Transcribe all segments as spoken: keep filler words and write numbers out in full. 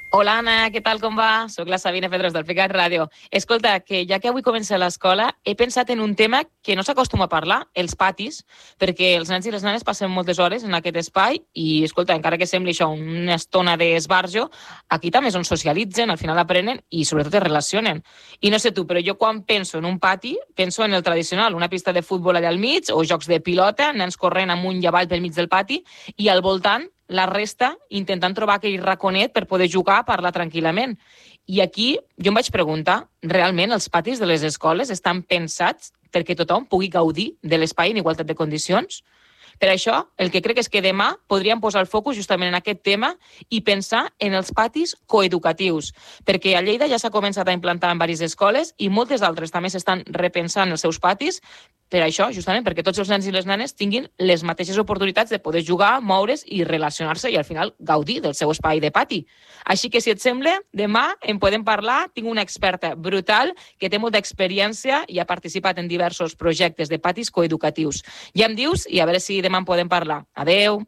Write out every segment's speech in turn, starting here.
Hola, Anna, què tal, com va? Soc la Sabina Pedros del Ficat Ràdio. Escolta, que ja que avui comença l'escola, he pensat en un tema que no s'acostuma a parlar, els patis, perquè els nens i les nenes passen moltes hores en aquest espai i, escolta, encara que sembli això una estona d'esbarjo, aquí també és on socialitzen, al final aprenen i sobretot es relacionen. I no sé tu, però jo quan penso en un pati, penso en el tradicional, una pista de futbol allà al mig o jocs de pilota, nens corrent amunt i avall pel mig del pati i al voltant la resta intentant trobar aquell raconet per poder jugar, parlar tranquil·lament. I aquí jo em vaig preguntar, realment els patis de les escoles estan pensats perquè tothom pugui gaudir de l'espai en igualtat de condicions? Per això, el que crec és que demà podríem posar el focus justament en aquest tema i pensar en els patis coeducatius, perquè a Lleida ja s'ha començat a implantar en diverses escoles i moltes altres també s'estan repensant els seus patis, per això, justament, perquè tots els nens i les nenes tinguin les mateixes oportunitats de poder jugar, moure's i relacionar-se i al final gaudir del seu espai de pati. Així que, si et sembla, demà en podem parlar. Tinc una experta brutal que té molta experiència i ha participat en diversos projectes de patis coeducatius. Ja em dius i a veure si demà en podem parlar. Adeu!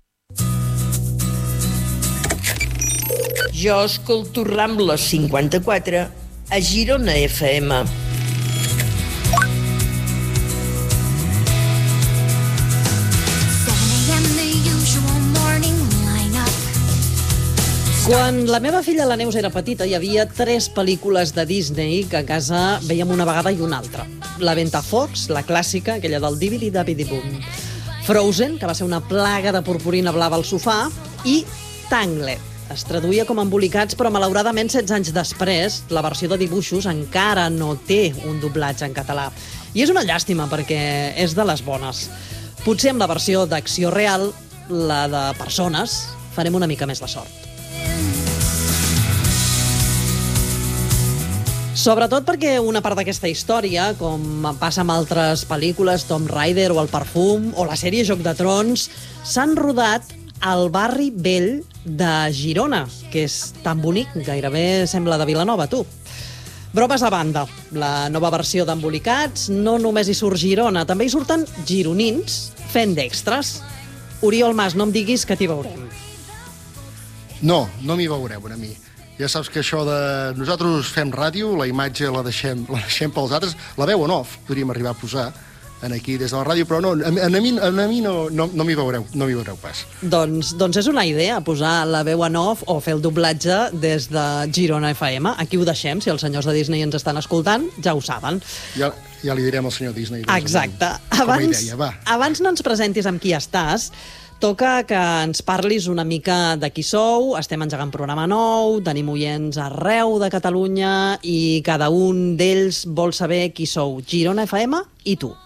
Jo escolto Rambla cinquanta-quatre a Girona F M. Quan la meva filla, la Neus, era petita, hi havia tres pel·lícules de Disney que a casa veiem una vegada i una altra. La Ventafocs, la clàssica, aquella del Dibidi-Dabidi-Bum. Frozen, que va ser una plaga de purpurina blava al sofà, i Tangled. Es traduïa com Embolicats, però malauradament setze anys després la versió de dibuixos encara no té un doblatge en català. I és una llàstima perquè és de les bones. Potser amb la versió d'acció real, la de persones, farem una mica més de sort. Sobretot perquè una part d'aquesta història, com passa amb altres pel·lícules, Tomb Raider o El Perfum, o la sèrie Joc de Trons, s'han rodat al barri vell de Girona, que és tan bonic, gairebé sembla de Vilanova, tu. Bromes a banda, la nova versió d'Embolicats no només hi surt Girona, també hi surten gironins fent d'extres. Oriol Mas, no em diguis que t'hi veurem. No, no m'hi veureu, a mi. Ja saps que això de... Nosaltres fem ràdio, la imatge la deixem, la deixem pels altres, la veu en off podríem arribar a posar aquí des de la ràdio, però no, a, a mi, a mi no, no, no m'hi veureu, no m'hi veureu pas. Doncs, doncs és una idea, posar la veu en off o fer el doblatge des de Girona F M. Aquí ho deixem, si els senyors de Disney ens estan escoltant, ja ho saben. Ja, ja li direm al senyor Disney. Doncs, exacte. Abans, idea, va. abans no ens presentis amb qui estàs, toca que ens parlis una mica de qui sou. Estem engegant programa nou, tenim oients arreu de Catalunya i cada un d'ells vol saber qui sou. Girona F M i tu.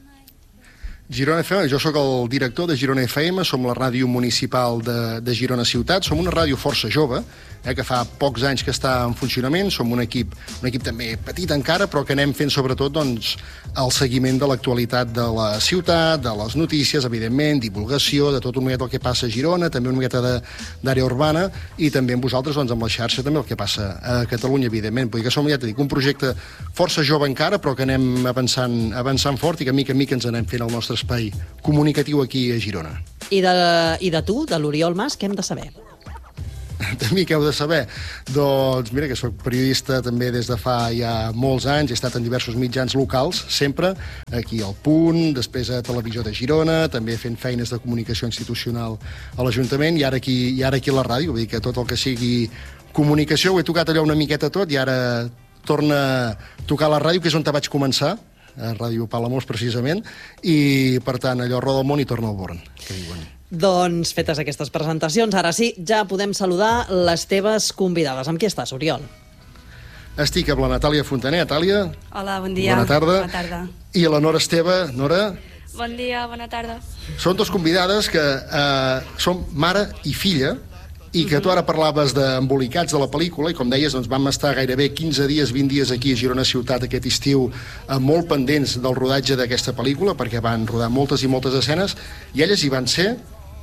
Girona F M, jo sóc el director de Girona F M, som la ràdio municipal de, de Girona Ciutat, som una ràdio força jove, eh, que fa pocs anys que està en funcionament, som un equip, un equip també petit encara, però que anem fent sobretot doncs, el seguiment de l'actualitat de la ciutat, de les notícies, evidentment, divulgació, de tot una miqueta el que passa a Girona, també una miqueta d'àrea urbana, i també amb vosaltres, doncs, amb la xarxa, també el que passa a Catalunya, evidentment. Vull dir que som, ja t'he dit, un projecte força jove encara, però que anem avançant, avançant fort i que mica en mica ens anem fent el nostre espai comunicatiu aquí a Girona. I de, i de tu, de l'Oriol Mas, què hem de saber? De mi què heu de saber? Doncs mira que soc periodista també des de fa ja molts anys, he estat en diversos mitjans locals, sempre, aquí al Punt, després a Televisió de Girona, també fent feines de comunicació institucional a l'Ajuntament, i ara aquí, i ara aquí a la ràdio, vull dir que tot el que sigui comunicació, ho he tocat allò una miqueta tot, i ara torna a tocar la ràdio, que és on te vaig començar, a Ràdio Palamós, precisament, i, per tant, allò roda el món i torna al Born, que diuen. Doncs, fetes aquestes presentacions, ara sí, ja podem saludar les teves convidades. Amb qui estàs, Oriol? Estic amb la Natàlia Fontaner. Natàlia. Hola, bon dia. Bona tarda. Bona tarda. I la Nora Esteve. Nora. Bon dia, bona tarda. Són dos convidades que eh, són mare i filla, i que tu ara parlaves d'embolicats de la pel·lícula, i com deies, doncs vam estar gairebé quinze dies, vint dies aquí a Girona Ciutat aquest estiu, eh, molt pendents del rodatge d'aquesta pel·lícula, perquè van rodar moltes i moltes escenes, i elles hi van ser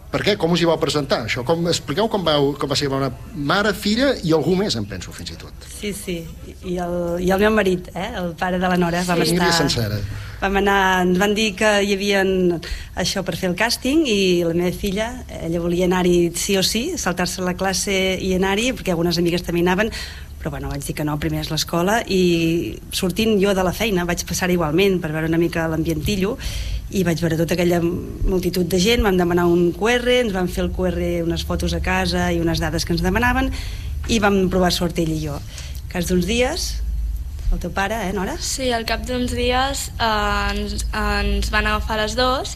Per què? Com us hi vau presentar, això? Com, expliqueu com, vau, com va ser una mare, filla i algú més, em penso, fins i tot. Sí, sí, i el, i el meu marit, eh? El pare de la Nora. Vam Sí. estar... sencera. Vam anar, ens van dir que hi havia això per fer el càsting i la meva filla, ella volia anar-hi sí o sí, saltar-se la classe i anar-hi, perquè algunes amigues també hi anaven, però bueno, vaig dir que no, primer és l'escola, i sortint jo de la feina vaig passar igualment per veure una mica l'ambientillo i vaig veure tota aquella multitud de gent, vam demanar un cu erre, ens van fer el cu erre, unes fotos a casa i unes dades que ens demanaven i vam provar sort ell i jo. Al cas d'uns dies, el teu pare, eh, Nora? Sí, al cap d'uns dies eh, ens, ens van agafar les dues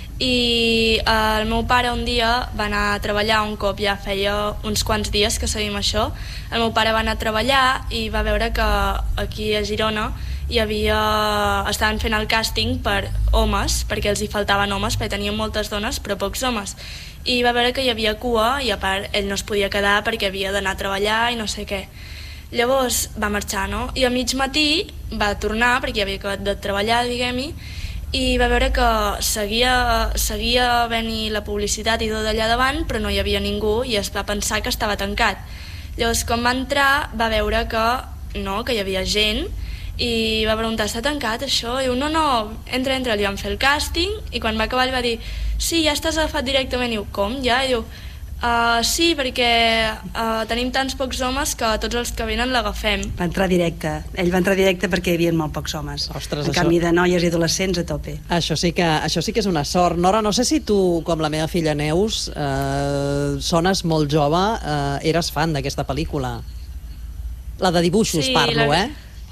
i eh, el meu pare un dia va anar a treballar un cop, ja feia uns quants dies que sabíem això. El meu pare va anar a treballar i va veure que aquí a Girona hi havia... estaven fent el càsting per homes, perquè els hi faltaven homes, perquè tenien moltes dones però pocs homes, i va veure que hi havia cua i a part ell no es podia quedar perquè havia d'anar a treballar i no sé què. Llavors va marxar, no? I a mig matí va tornar, perquè havia acabat de treballar, diguem-hi, i va veure que seguia, seguia venint la publicitat i tot allà davant, però no hi havia ningú i es va pensar que estava tancat. Llavors, quan va entrar, va veure que no, que hi havia gent, i va preguntar, està tancat això? I diu, no, no, entra, entra, li van fer el càsting, i quan va acabar li va dir, sí, ja estàs agafat directament. I diu, com, ja? I diu, Uh, sí, perquè uh, tenim tants pocs homes que tots els que venen l'agafem. Va entrar directe, ell va entrar directe perquè hi havia molt pocs homes. Ostres, en això... canvi de noies i adolescents a tope. Això sí que, això sí que és una sort. Nora, no sé si tu, com la meva filla Neus, eh, sones molt jove, eh, eres fan d'aquesta pel·lícula. La de dibuixos, Sí, parlo, la- eh?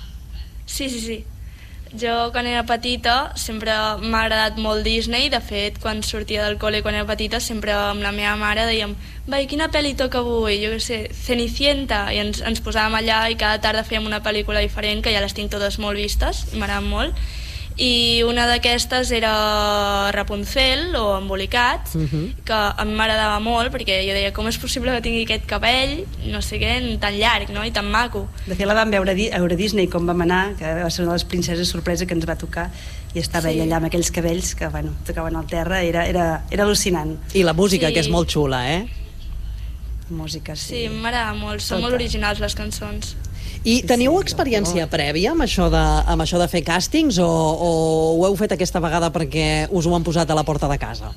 Sí, sí, sí. Jo, quan era petita, sempre m'ha agradat molt Disney. De fet, quan sortia del col·le, quan era petita, sempre amb la meva mare dèiem, vai, quina pel·li toca avui? Jo què sé, Cenicienta. I ens, ens posàvem allà i cada tarda fèiem una pel·lícula diferent, que ja les tinc totes molt vistes, i m'agraden molt. I una d'aquestes era Rapunzel, o Embolicat, Mhm. que a mi m'agradava molt, perquè jo deia, com és possible que tingui aquest cabell, no sé què, tan llarg, no?, i tan maco. De fet, la vam veure a Euro Disney, com vam anar, que va ser una de les princeses sorpresa que ens va tocar, i estava Sí. ella allà amb aquells cabells que, bueno, tocaven al terra, era, era, era al·lucinant. I la música, Sí. que és molt xula, eh? Música, Sí, sí. m'agrada molt, són Tota. molt originals les cançons. I teniu sí, experiència prèvia amb això, de, amb això de fer càstings o, o ho heu fet aquesta vegada perquè us ho han posat a la porta de casa?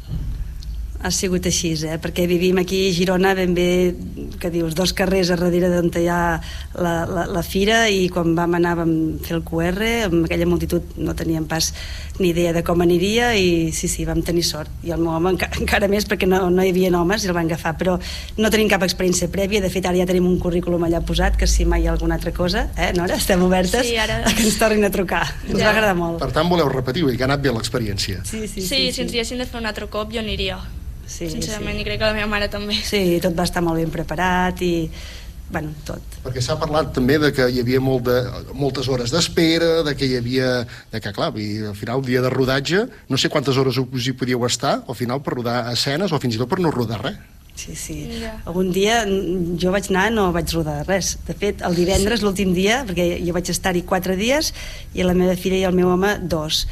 Ha sigut així, eh? Perquè vivim aquí a Girona ben bé, que dius, dos carrers a darrere d'on hi ha la, la, la fira, i quan vam anar vam fer el cu erre, amb aquella multitud no teníem pas ni idea de com aniria, i sí, sí, vam tenir sort. I el meu home enca encara més, perquè no, no hi havia homes i el van agafar, però no tenim cap experiència prèvia. De fet, ara ja tenim un currículum allà posat, que si mai hi ha alguna altra cosa, eh, Nora? Estem obertes Sí, ara- a que ens tornin a trucar. Ens Ja. va agradar molt. Per tant, voleu repetir, vull dir que ha anat bé l'experiència. Sí, sí, Sí, sí. si ens diguessin de fer un altre cop, jo aniria. Sí, Sincerament, sí. i crec que la meva mare també. Sí, tot va estar molt ben preparat i, bueno, tot. Perquè s'ha parlat també de que hi havia molt de, moltes hores d'espera, de que hi havia... de que, clar, i al final, el dia de rodatge, no sé quantes hores us hi podíeu estar, al final, per rodar escenes, o fins i tot per no rodar res. Sí, sí. Ja. Algun dia mm, jo vaig anar, no vaig rodar res. De fet, el divendres, l'últim dia, perquè jo vaig estar-hi quatre dies, i la meva filla i el meu home, dos.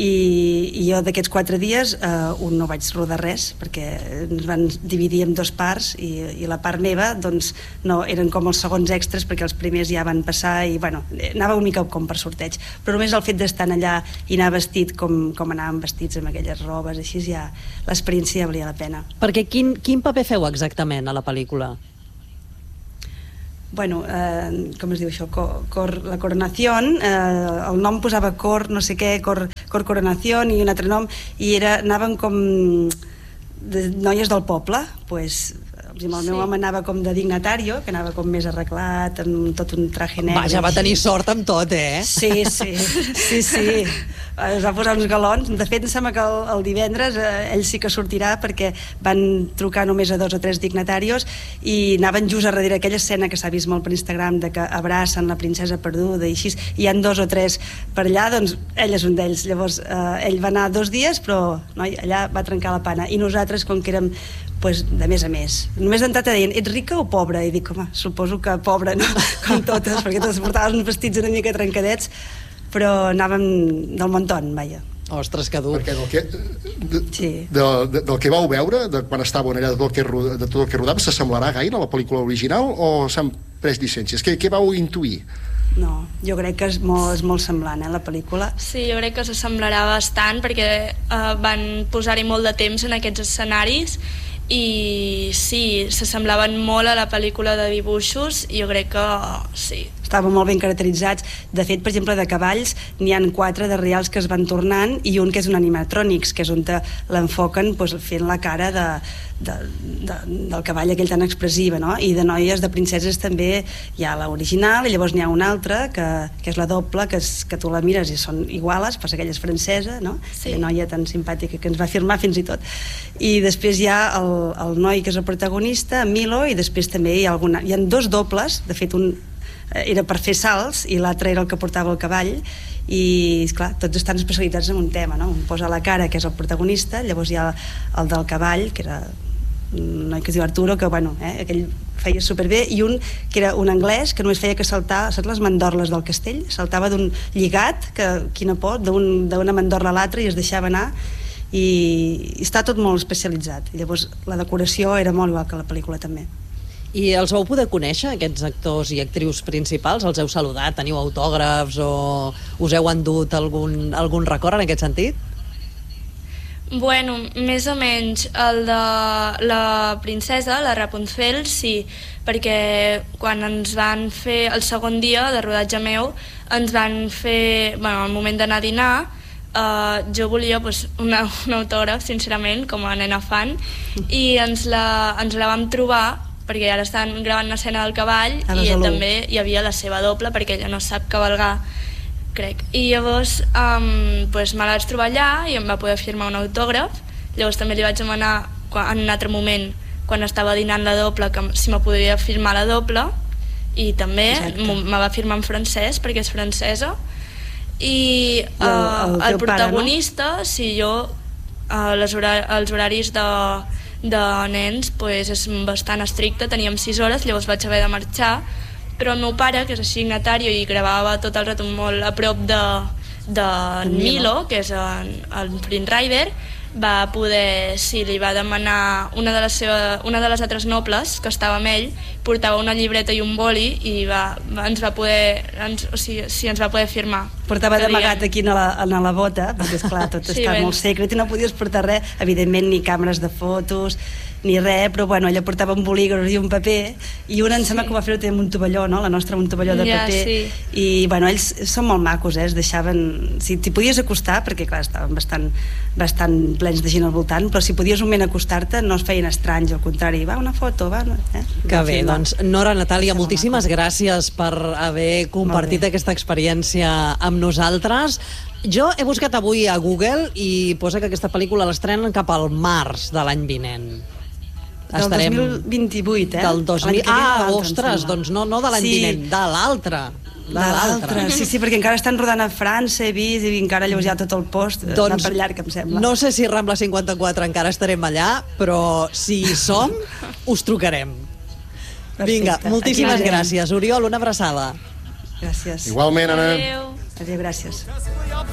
I, i jo d'aquests quatre dies, eh, un no vaig rodar res, perquè ens van dividir en dos parts, i, i la part meva, doncs, no, eren com els segons extras, perquè els primers ja van passar, i, bueno, anava una mica com per sorteig. Però només el fet d'estar allà i anar vestit com, com anàvem vestits amb aquelles robes, així ja l'experiència ja valia la pena. Perquè quin, quin paper feu exactament a la pel·lícula? Bueno, eh, com es diu això? Cor, cor, la coronació, eh, el nom posava cor, no sé què, cor, cor coronació i un altre nom, i era, anaven com de noies del poble, pues, el meu Sí. home anava com de dignatario, que anava com més arreglat, amb tot un traje negre. Vaja, va així. tenir sort amb tot, eh? Sí, sí, sí, sí. Es va posar uns galons. De fet, em sembla que el, el divendres eh, ell sí que sortirà, perquè van trucar només a dos o tres dignatarios i anaven just a darrere aquella escena que s'ha vist molt per Instagram, de que abracen la princesa perduda i així, i hi han dos o tres per allà, doncs ell és un d'ells. Llavors, eh, ell va anar dos dies, però noi, allà va trencar la pana. I nosaltres, com que érem pues, de més a més. Només d'entrada deien, ets rica o pobra? I dic, home, suposo que pobra, no? Com totes, perquè totes portaven uns vestits una mica trencadets, però anàvem del montón, vaja. Ostres, que dur. Perquè del que, de, Sí. de, de, del que vau veure, de quan estàveu allà, de tot el que, ro- de tot el que rodava, s'assemblarà gaire a la pel·lícula original o s'han pres llicències? Què, què vau intuir? No, jo crec que és molt, és molt semblant, eh, la pel·lícula. Sí, jo crec que s'assemblarà bastant perquè eh, van posar-hi molt de temps en aquests escenaris i sí, s'assemblaven molt a la pel·lícula de dibuixos i jo crec que sí. Estaven molt ben caracteritzats. De fet, per exemple, de cavalls n'hi han quatre de reals que es van tornant i un que és un animatrònics, que és on te l'enfoquen doncs, fent la cara de, de, de, del cavall aquell tan expressiva, no? I de noies, de princeses també hi ha l'original i llavors n'hi ha una altra que, que és la doble, que, és, que tu la mires i són iguales, pues aquella és francesa, no? Sí. Aquella noia tan simpàtica que ens va firmar fins i tot. I després hi ha el, el noi que és el protagonista, Milo, i després també hi ha, alguna, hi ha dos dobles, de fet un era per fer salts i l'altre era el que portava el cavall i, esclar, tots estan especialitzats en un tema, no? Un posa la cara, que és el protagonista, llavors hi ha el del cavall, que era un noi que es diu Arturo, que bueno, eh, aquell feia superbé, i un que era un anglès que només feia que saltar, saps les mandorles del castell? Saltava d'un lligat, que quina por, d'una mandorla a l'altra i es deixava anar i, i està tot molt especialitzat. I llavors la decoració era molt igual que la pel·lícula també. I els vau poder conèixer, aquests actors i actrius principals? Els heu saludat? Teniu autògrafs o us heu endut algun, algun record en aquest sentit? Bueno, més o menys el de la princesa, la Rapunzel, sí, perquè quan ens van fer el segon dia de rodatge meu, ens van fer, bueno, al moment d'anar a dinar, Uh, jo volia pues, una, un autògraf, sincerament, com a nena fan, i ens la, ens la vam trobar perquè ara estan gravant una escena del cavall i també hi havia la seva doble perquè ella no sap cavalgar, crec. I llavors um, pues, me la vaig trobar allà i em va poder firmar un autògraf. Llavors també li vaig demanar en un altre moment, quan estava dinant la doble, que si me podia firmar la doble, i també me va firmar en francès perquè és francesa. I uh, el, el, el protagonista, pare, no? Si jo uh, les hora, els horaris de, de nens pues, és bastant estricte, teníem sis hores, llavors vaig haver de marxar, però el meu pare, que és signatari i gravava tot el rato molt a prop de, de Milo, que és el, el Prince Rider, va poder, sí, li va demanar una de les, seva, una de les altres nobles que estava amb ell, portava una llibreta i un boli i va, va, ens va poder ens, o sigui, sí, ens va poder firmar. Portava d'amagat aquí a la, a la bota, perquè esclar, tot sí, està ben... molt secret i no podies portar res, evidentment ni càmeres de fotos ni res, però bueno, ella portava un bolígraf i un paper, i una em sembla sí. que va fer-ho també amb un tovalló, no? La nostra amb un tovalló de ja, paper, sí. I bueno, ells són molt macos, eh? Es deixaven, si t'hi podies acostar, perquè clar, estaven bastant, bastant plens de gent al voltant, però si podies un moment acostar-te no es feien estranys, al contrari, va, una foto, va, eh? Que bé, doncs Nora, Natàlia, moltíssimes gràcies per haver compartit aquesta experiència amb nosaltres. Jo he buscat avui a Google i posa que aquesta pel·lícula l'estrenen cap al març de l'any vinent. Del Estarem... dos mil vint-i-vuit, eh? Del dos mil... Ah, ostres, doncs no, no de l'any sí. vinent, de l'altre. De, de l'altre. Sí, sí, perquè encara estan rodant a França, he vist, i encara llavors hi ha tot el post, doncs, per llarg, em sembla. No sé si Rambla cinquanta-quatre encara estarem allà, però si hi som, us trucarem. Perfecte. Vinga, moltíssimes gràcies. Oriol, una abraçada. Gràcies. Igualment, Anna. Adéu. Adéu, gràcies.